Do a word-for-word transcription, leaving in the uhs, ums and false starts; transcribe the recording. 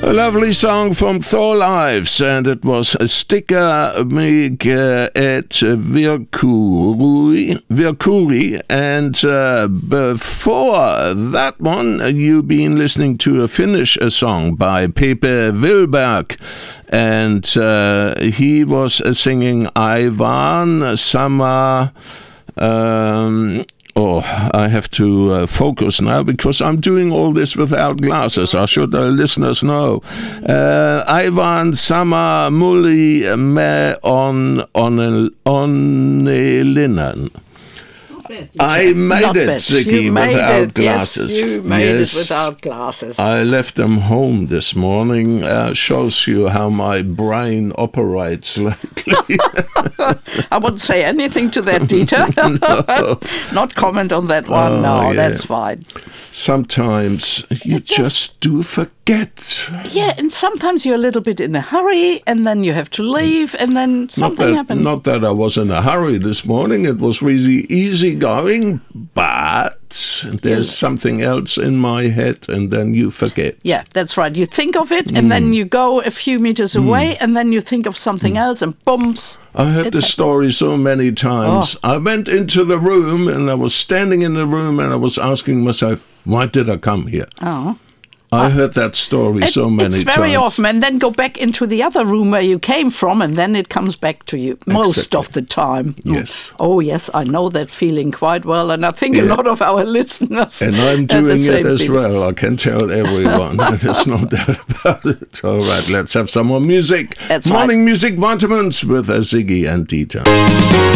A lovely song from Thor Lives, and it was Sticker mig et Virkuri, Virkuri, and uh, before that one, you've been listening to a Finnish a song by Pepe Wilberg, and uh, he was uh, singing Aivan Sama. Um, Oh, I have to uh, focus now because I'm doing all this without glasses. Or should the listeners know? Uh, Aivan sama muli me on on onnellinen. I made Not it, bad. Ziggy, You made without it. glasses. Yes, you made Yes. it without glasses. I left them home this morning. Uh, shows you how my brain operates lately. I wouldn't say anything to that, Dieter. No. Not comment on that one. Oh, no, yeah. that's fine. Sometimes you It just- just do forget. Yeah, and sometimes you're a little bit in a hurry, and then you have to leave, and then Not something that, happens. not that I was in a hurry this morning. It was really easy going, but there's something else in my head, and then you forget. Yeah, that's right. You think of it, and then you go a few meters away, and then you think of something else, and booms. I heard It this ha- story so many times. Oh. I went into the room, and I was standing in the room, and I was asking myself, why did I come here? Oh. I heard that story It- so many it's times. very often, and then go back into the other room where you came from, and then it comes back to you most Exactly. of the time. Yes. Oh, yes, I know that feeling quite well, and I think Yeah. a lot of our listeners. And I'm have the doing it same as feeling. well. I can tell everyone. There's no doubt about it. All right, let's have some more music. That's Morning music vitamins with uh, Ziggy and Dieter.